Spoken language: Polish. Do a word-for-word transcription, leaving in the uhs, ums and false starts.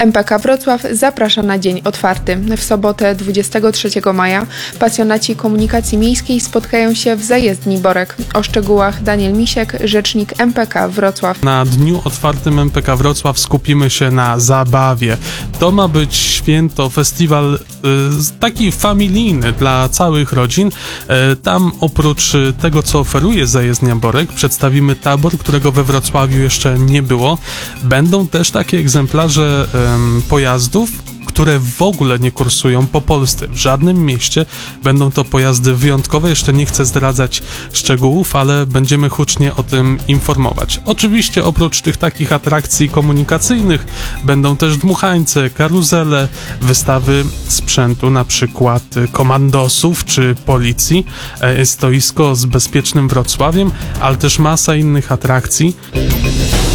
M P K Wrocław zaprasza na dzień otwarty. W sobotę dwudziestego trzeciego maja pasjonaci komunikacji miejskiej spotkają się w zajezdni Borek. O szczegółach Daniel Misiek, rzecznik M P K Wrocław. Na dniu otwartym M P K Wrocław skupimy się na zabawie. To ma być święto, festiwal y, taki familijny dla całych rodzin. Y, tam oprócz tego, co oferuje zajezdnia Borek, przedstawimy tabor, którego we Wrocławiu jeszcze nie było. Będą też takie egzemplarze y, pojazdów, które w ogóle nie kursują po Polsce. W żadnym mieście będą to pojazdy wyjątkowe. Jeszcze nie chcę zdradzać szczegółów, ale będziemy hucznie o tym informować. Oczywiście oprócz tych takich atrakcji komunikacyjnych będą też dmuchańce, karuzele, wystawy sprzętu, na przykład komandosów czy policji, stoisko z bezpiecznym Wrocławiem, ale też masa innych atrakcji.